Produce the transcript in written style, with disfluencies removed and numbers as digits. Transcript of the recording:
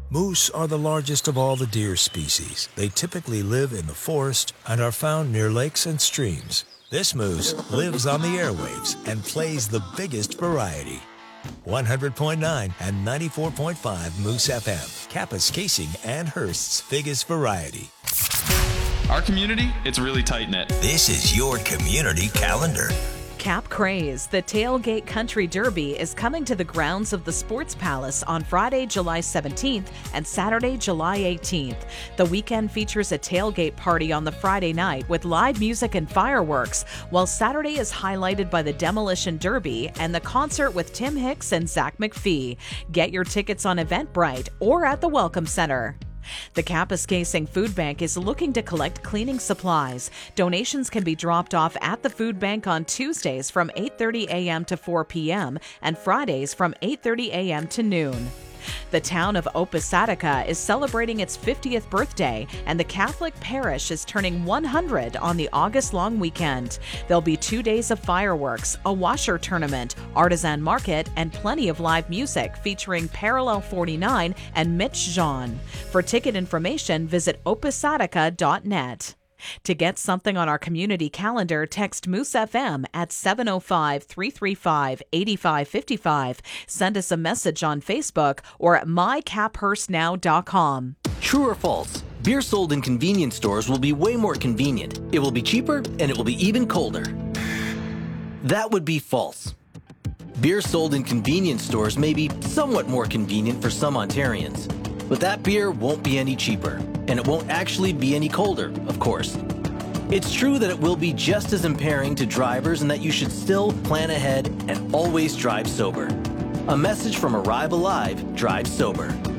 Moose are the largest of all the deer species. They typically live in the forest and are found near lakes and streams. This moose lives on the airwaves and plays the biggest variety. 100.9 and 94.5 Moose FM, Kapuskasing and Hearst's biggest variety. Our community, it's really tight-knit. This is your community calendar. Cap Craze, the Tailgate Country Derby, is coming to the grounds of the Sports Palace on Friday, July 17th and Saturday, July 18th. The weekend features a tailgate party on the Friday night with live music and fireworks, while Saturday is highlighted by the Demolition Derby and the concert with Tim Hicks and Zach McPhee. Get your tickets on Eventbrite or at the Welcome Center. The Kapuskasing Food Bank is looking to collect cleaning supplies. Donations can be dropped off at the food bank on Tuesdays from 8:30 a.m. to 4 p.m. and Fridays from 8:30 a.m. to noon. The town of Oppisatica is celebrating its 50th birthday, and the Catholic parish is turning 100 on the August long weekend. There'll be 2 days of fireworks, a washer tournament, artisan market, and plenty of live music featuring Parallel 49 and Mitch Jean. For ticket information, visit oppisatica.net. To get something on our community calendar, text Moose FM at 705-335-8555. Send us a message on Facebook or at mycaphurstnow.com. True or false? Beer sold in convenience stores will be way more convenient. It will be cheaper, and it will be even colder. That would be false. Beer sold in convenience stores may be somewhat more convenient for some Ontarians, but that beer won't be any cheaper. And it won't actually be any colder, of course. It's true that it will be just as impairing to drivers and that you should still plan ahead and always drive sober. A message from Arrive Alive, Drive Sober.